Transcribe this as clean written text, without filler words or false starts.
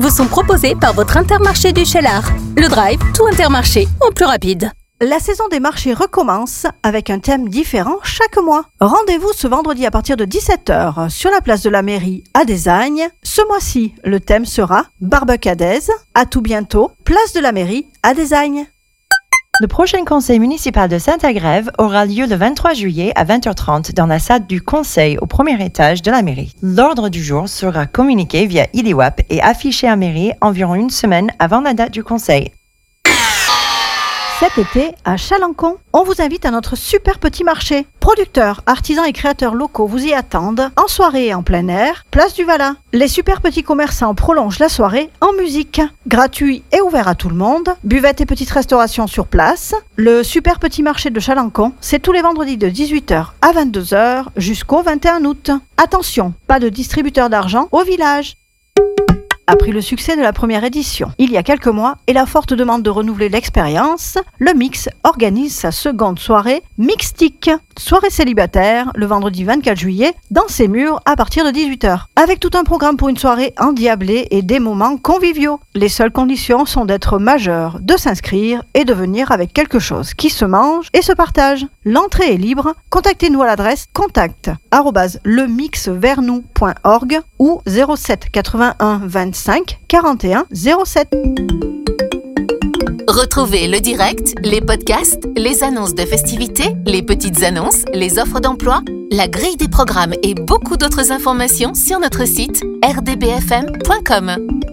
vous sont proposés par votre Intermarché du Cheylard. Le Drive, tout Intermarché en plus rapide. La saison des marchés recommence avec un thème différent chaque mois. Rendez-vous ce vendredi à partir de 17h sur la place de la mairie à Désagne. Ce mois-ci, le thème sera Barbecue à Dèze. À tout bientôt, place de la mairie à Désagne. Le prochain conseil municipal de Saint-Agrève aura lieu le 23 juillet à 20h30 dans la salle du conseil au premier étage de la mairie. L'ordre du jour sera communiqué via ILIWAP et affiché à mairie environ une semaine avant la date du conseil. Cet été, à Chalancon, on vous invite à notre super petit marché. Producteurs, artisans et créateurs locaux vous y attendent, en soirée et en plein air, place du Valin. Les super petits commerçants prolongent la soirée en musique. Gratuit et ouvert à tout le monde, buvette et petite restauration sur place. Le super petit marché de Chalancon, c'est tous les vendredis de 18h à 22h jusqu'au 21 août. Attention, pas de distributeur d'argent au village. Après le succès de la première édition, il y a quelques mois, et la forte demande de renouveler l'expérience, le Mix organise sa seconde soirée Mixtique. Soirée célibataire, le vendredi 24 juillet, dans ses murs à partir de 18h. Avec tout un programme pour une soirée endiablée et des moments conviviaux. Les seules conditions sont d'être majeur, de s'inscrire et de venir avec quelque chose qui se mange et se partage. L'entrée est libre. Contactez-nous à l'adresse contact@lemixvernou.org ou 07 81 25 41 07. Retrouvez le direct, les podcasts, les annonces de festivités, les petites annonces, les offres d'emploi, la grille des programmes et beaucoup d'autres informations sur notre site rdbfm.com.